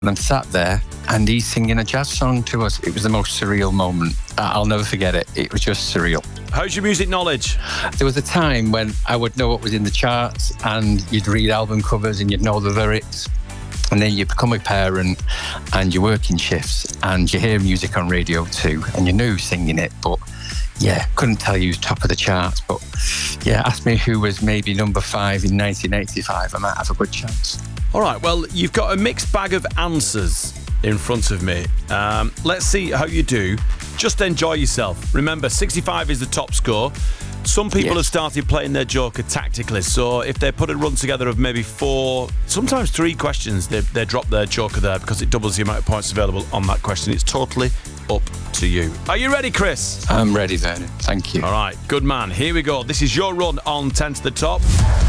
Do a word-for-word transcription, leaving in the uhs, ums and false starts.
I'm sat there and he's singing a jazz song to us. It was the most surreal moment. I'll never forget it. It was just surreal. How's your music knowledge? There was a time when I would know what was in the charts and you'd read album covers and you'd know the lyrics. And then you become a parent and you're working shifts and you hear music on radio too and you knew singing it, but yeah, couldn't tell you top of the charts. But yeah, ask me who was maybe number five in nineteen eighty-five. I might have a good chance. All right, well, you've got a mixed bag of answers in front of me. Um, let's see how you do. Just enjoy yourself. Remember, sixty-five is the top score. Some people Yes. have started playing their Joker tactically, so if they put a run together of maybe four, sometimes three questions, they, they drop their Joker there because it doubles the amount of points available on that question. It's totally up to you. Are you ready, Chris? I'm ready, Vernon. Thank you. All right, good man. Here we go. This is your run on ten to the top.